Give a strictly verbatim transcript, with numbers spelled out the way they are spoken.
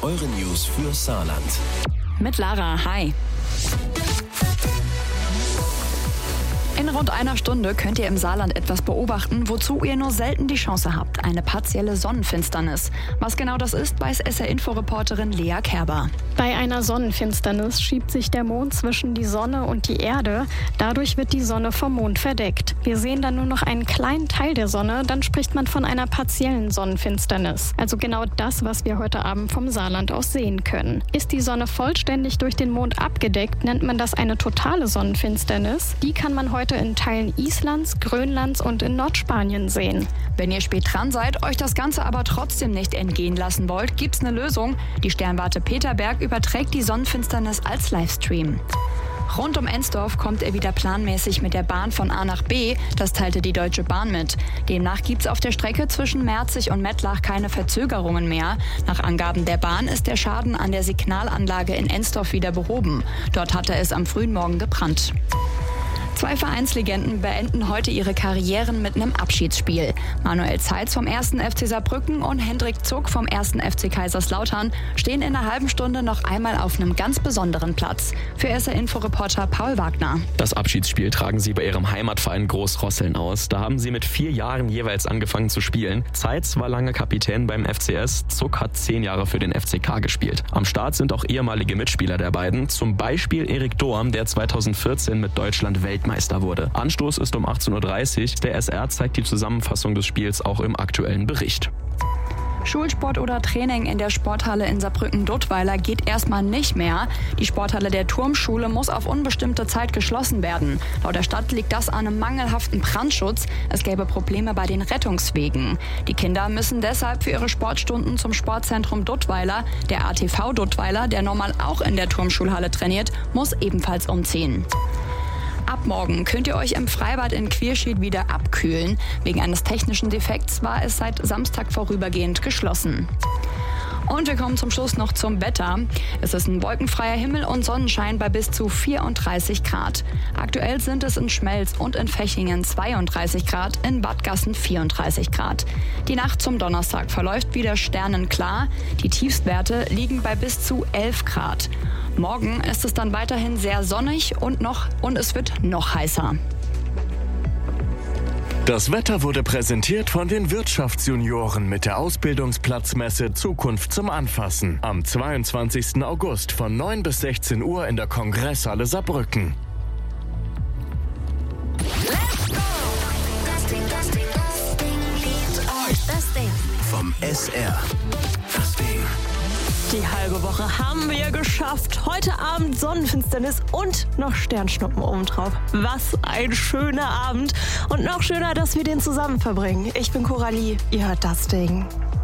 eure News für Saarland. Mit Lara, hi. In rund einer Stunde könnt ihr im Saarland etwas beobachten, wozu ihr nur selten die Chance habt. Eine partielle Sonnenfinsternis. Was genau das ist, weiß S R-Info-Reporterin Lea Kerber. Bei einer Sonnenfinsternis schiebt sich der Mond zwischen die Sonne und die Erde. Dadurch wird die Sonne vom Mond verdeckt. Wir sehen dann nur noch einen kleinen Teil der Sonne, dann spricht man von einer partiellen Sonnenfinsternis. Also genau das, was wir heute Abend vom Saarland aus sehen können. Ist die Sonne vollständig durch den Mond abgedeckt, nennt man das eine totale Sonnenfinsternis. Die kann man heute in Teilen Islands, Grönlands und in Nordspanien sehen. Wenn ihr spät dran seid, euch das Ganze aber trotzdem nicht entgehen lassen wollt, gibt's eine Lösung. Die Sternwarte Peterberg überträgt die Sonnenfinsternis als Livestream. Rund um Ensdorf kommt er wieder planmäßig mit der Bahn von A nach B, das teilte die Deutsche Bahn mit. Demnach gibt's auf der Strecke zwischen Merzig und Mettlach keine Verzögerungen mehr. Nach Angaben der Bahn ist der Schaden an der Signalanlage in Ensdorf wieder behoben. Dort hatte es am frühen Morgen gebrannt. Zwei Vereinslegenden beenden heute ihre Karrieren mit einem Abschiedsspiel. Manuel Zeitz vom ersten F C Saarbrücken und Hendrik Zuck vom ersten F C Kaiserslautern stehen in einer halben Stunde noch einmal auf einem ganz besonderen Platz. Für S R-Info-Reporter Paul Wagner. Das Abschiedsspiel tragen sie bei ihrem Heimatverein Großrosseln aus. Da haben sie mit vier Jahren jeweils angefangen zu spielen. Zeitz war lange Kapitän beim F C S, Zuck hat zehn Jahre für den F C K gespielt. Am Start sind auch ehemalige Mitspieler der beiden, zum Beispiel Erik Dohm, der zweitausendvierzehn mit Deutschland Weltmeister wurde. Anstoß ist um achtzehn Uhr dreißig. Der S R zeigt die Zusammenfassung des Spiels auch im aktuellen Bericht. Schulsport oder Training in der Sporthalle in Saarbrücken-Duttweiler geht erstmal nicht mehr. Die Sporthalle der Turmschule muss auf unbestimmte Zeit geschlossen werden. Laut der Stadt liegt das an einem mangelhaften Brandschutz. Es gäbe Probleme bei den Rettungswegen. Die Kinder müssen deshalb für ihre Sportstunden zum Sportzentrum Duttweiler. Der A T V Duttweiler, der normal auch in der Turmschulhalle trainiert, muss ebenfalls umziehen. Ab morgen könnt ihr euch im Freibad in Quierschied wieder abkühlen. Wegen eines technischen Defekts war es seit Samstag vorübergehend geschlossen. Und wir kommen zum Schluss noch zum Wetter. Es ist ein wolkenfreier Himmel und Sonnenschein bei bis zu vierunddreißig Grad. Aktuell sind es in Schmelz und in Fechingen zweiunddreißig Grad, in Bad Gassen vierunddreißig Grad. Die Nacht zum Donnerstag verläuft wieder sternenklar. Die Tiefstwerte liegen bei bis zu elf Grad. Morgen ist es dann weiterhin sehr sonnig und, noch, und es wird noch heißer. Das Wetter wurde präsentiert von den Wirtschaftsjunioren mit der Ausbildungsplatzmesse Zukunft zum Anfassen. Am zweiundzwanzigsten August von neun bis sechzehn Uhr in der Kongresshalle Saarbrücken. Let's go! Das Ding, das Ding, das Ding liebt euch. Das Ding vom S R. Das Ding. Die halbe Woche haben wir geschafft. Heute Abend Sonnenfinsternis und noch Sternschnuppen obendrauf. Was ein schöner Abend. Und noch schöner, dass wir den zusammen verbringen. Ich bin Coralie, ihr hört das Ding.